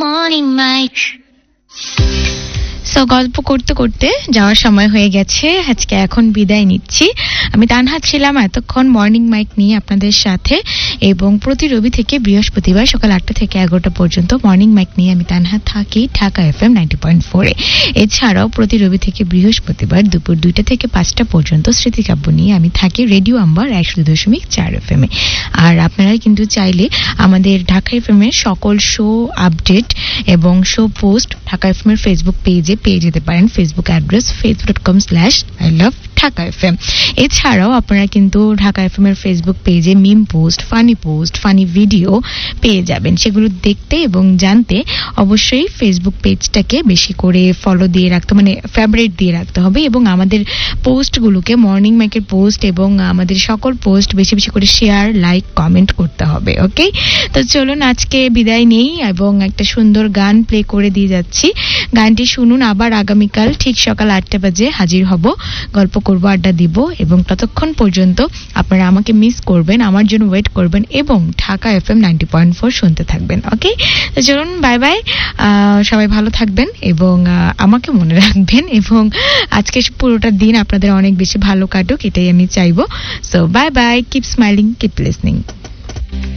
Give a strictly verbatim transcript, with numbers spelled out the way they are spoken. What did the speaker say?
morning mic. So গল্প করতে করতে যাওয়ার সময় হয়ে গেছে, আজকে এখন বিদায় নিচ্ছি। আমি তানহা ছিলাম এতক্ষণ মর্নিং মাইক নিয়ে আপনাদের সাথে, এবং প্রতি রবি থেকে বৃহস্পতিবার সকাল আটটা থেকে এগারোটা পর্যন্ত মর্নিং মাইক নিয়ে আমি তানহা থাকি ঢাকা এফএম নাইনটি পয়েন্ট ফোরে। এছাড়াও প্রতি রবি থেকে বৃহস্পতিবার দুপুর দুইটা থেকে পাঁচটা পর্যন্ত স্মৃতিকাব্য নিয়ে আমি থাকি রেডিও আম্বার একশো দশমিক চার এফএম এ। আর আপনারা কিন্তু চাইলে আমাদের ঢাকা এফএম এর সকল শো আপডেট এবং শো পোস্ট ঢাকা এফএম এর ফেসবুক পেজে পেয়ে যেতে পারেন। Facebook address Facebook dot com slash I love Dhaka FM. এছাড়াও আপনারা কিন্তু ঢাকা এফএম এর ফেসবুক পেজে মিম post, funny post, funny video পেয়ে যাবেন। সেগুলো দেখতে এবং জানতে অবশ্যই ফেসবুক পেজটাকে বেশি করে ফলো দিয়ে রাখতে, মানে ফেভারিট দিয়ে রাখতে হবে, এবং আমাদের পোস্টগুলোকে মর্নিং মাইকের পোস্ট এবং আমাদের সকল পোস্ট বেশি বেশি করে শেয়ার, লাইক, কমেন্ট করতে হবে। ওকে, তো চলুন আজকে বিদায় নেই এবং একটা সুন্দর গান প্লে করে দিয়ে যাচ্ছি। গানটি শুনুন, আবার আগামীকাল ঠিক সকাল আটটা বাজে হাজির হব, গল্প করবো, আড্ডা দিব, এবং ততক্ষণ পর্যন্ত আপনারা আমাকে মিস করবেন, আমার জন্য ওয়েট করবেন এবং Dhaka FM ninety point four শুনতে থাকবেন। ওকে, তো চলুন, বাই বাই, সবাই ভালো থাকবেন এবং আমাকে মনে রাখবেন, এবং আজকে পুরোটা দিন আপনাদের অনেক বেশি ভালো কাটুক, এটাই আমি চাইবো। So bye bye, keep smiling, keep listening.